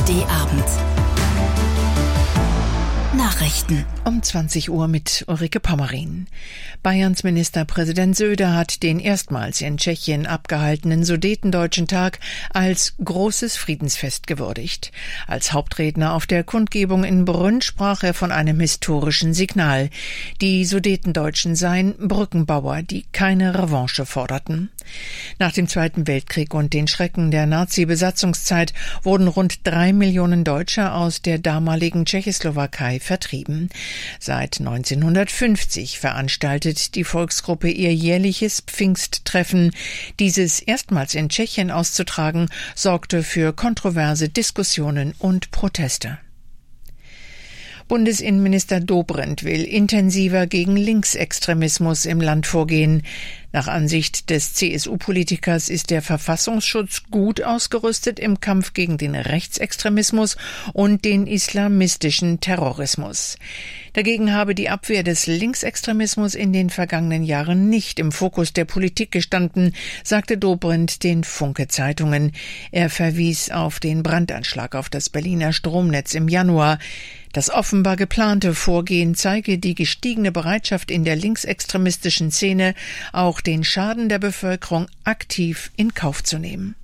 ARD-Abend. Nachrichten. Um 20 Uhr mit Ulrike Pommerin. Bayerns Ministerpräsident Söder hat den erstmals in Tschechien abgehaltenen Sudetendeutschen Tag als großes Friedensfest gewürdigt. Als Hauptredner auf der Kundgebung in Brünn sprach er von einem historischen Signal. Die Sudetendeutschen seien Brückenbauer, die keine Revanche forderten. Nach dem Zweiten Weltkrieg und den Schrecken der Nazi-Besatzungszeit wurden rund 3 Millionen Deutsche aus der damaligen Tschechoslowakei vertrieben. Seit 1950 veranstaltet die Volksgruppe ihr jährliches Pfingsttreffen. Dieses erstmals in Tschechien auszutragen, sorgte für kontroverse Diskussionen und Proteste. Bundesinnenminister Dobrindt will intensiver gegen Linksextremismus im Land vorgehen. Nach Ansicht des CSU-Politikers ist der Verfassungsschutz gut ausgerüstet im Kampf gegen den Rechtsextremismus und den islamistischen Terrorismus. Dagegen habe die Abwehr des Linksextremismus in den vergangenen Jahren nicht im Fokus der Politik gestanden, sagte Dobrindt den Funke-Zeitungen. Er verwies auf den Brandanschlag auf das Berliner Stromnetz im Januar. Das offenbar geplante Vorgehen zeige die gestiegene Bereitschaft in der linksextremistischen Szene, auch den Schaden der Bevölkerung aktiv in Kauf zu nehmen.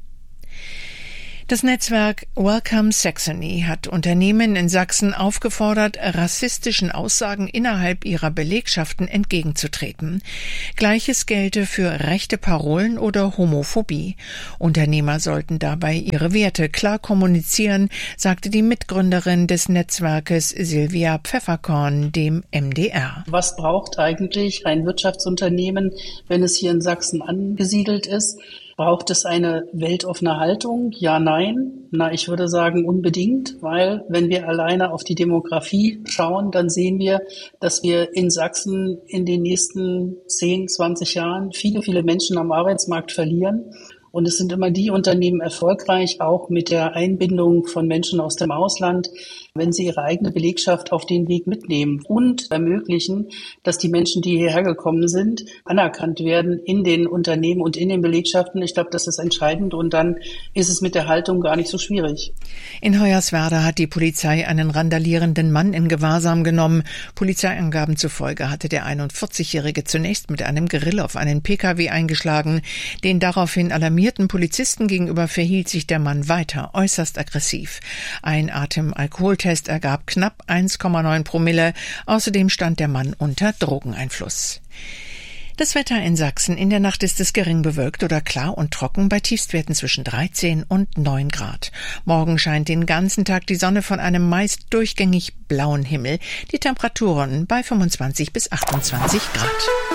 Das Netzwerk Welcome Saxony hat Unternehmen in Sachsen aufgefordert, rassistischen Aussagen innerhalb ihrer Belegschaften entgegenzutreten. Gleiches gelte für rechte Parolen oder Homophobie. Unternehmer sollten dabei ihre Werte klar kommunizieren, sagte die Mitgründerin des Netzwerkes Silvia Pfefferkorn dem MDR. Was braucht eigentlich ein Wirtschaftsunternehmen, wenn es hier in Sachsen angesiedelt ist? Braucht es eine weltoffene Haltung? Ja, nein. Ich würde sagen unbedingt, weil wenn wir alleine auf die Demografie schauen, dann sehen wir, dass wir in Sachsen in den nächsten 10, 20 Jahren viele Menschen am Arbeitsmarkt verlieren. Und es sind immer die Unternehmen erfolgreich, auch mit der Einbindung von Menschen aus dem Ausland, wenn sie ihre eigene Belegschaft auf den Weg mitnehmen und ermöglichen, dass die Menschen, die hierher gekommen sind, anerkannt werden in den Unternehmen und in den Belegschaften. Ich glaube, das ist entscheidend und dann ist es mit der Haltung gar nicht so schwierig. In Hoyerswerda hat die Polizei einen randalierenden Mann in Gewahrsam genommen. Polizeiangaben zufolge hatte der 41-Jährige zunächst mit einem Grill auf einen Pkw eingeschlagen. Den daraufhin alarmierten Polizisten gegenüber verhielt sich der Mann weiter äußerst aggressiv. Ein Atemalkoholtest ergab knapp 1,9 Promille. Außerdem stand der Mann unter Drogeneinfluss. Das Wetter in Sachsen. In der Nacht ist es gering bewölkt oder klar und trocken bei Tiefstwerten zwischen 13 und 9 Grad. Morgen scheint den ganzen Tag die Sonne von einem meist durchgängig blauen Himmel. Die Temperaturen bei 25 bis 28 Grad.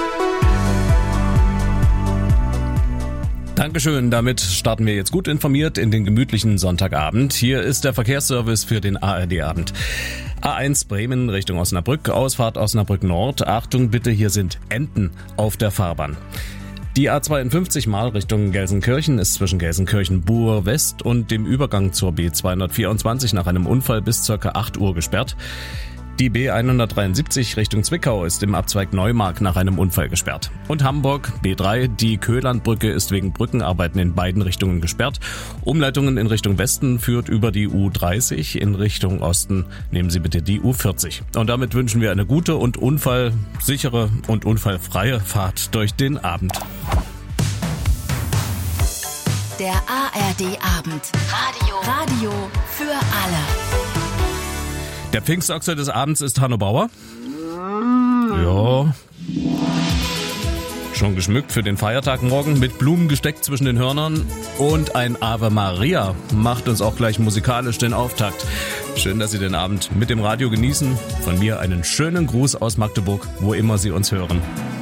Dankeschön, damit starten wir jetzt gut informiert in den gemütlichen Sonntagabend. Hier ist der Verkehrsservice für den ARD-Abend. A1 Bremen Richtung Osnabrück, Ausfahrt Osnabrück Nord. Achtung bitte, hier sind Enten auf der Fahrbahn. Die A52 Mal Richtung Gelsenkirchen ist zwischen Gelsenkirchen-Buhr West und dem Übergang zur B224 nach einem Unfall bis ca. 8 Uhr gesperrt. Die B173 Richtung Zwickau ist im Abzweig Neumark nach einem Unfall gesperrt. Und Hamburg, B3, die Köhlandbrücke ist wegen Brückenarbeiten in beiden Richtungen gesperrt. Umleitungen in Richtung Westen führt über die U30, in Richtung Osten nehmen Sie bitte die U40. Und damit wünschen wir eine gute und unfallsichere und unfallfreie Fahrt durch den Abend. Der ARD-Abend. Radio für alle. Der Pfingstochse des Abends ist Hanno Bauer. Ja. Schon geschmückt für den Feiertag morgen, mit Blumen gesteckt zwischen den Hörnern. Und ein Ave Maria macht uns auch gleich musikalisch den Auftakt. Schön, dass Sie den Abend mit dem Radio genießen. Von mir einen schönen Gruß aus Magdeburg, wo immer Sie uns hören.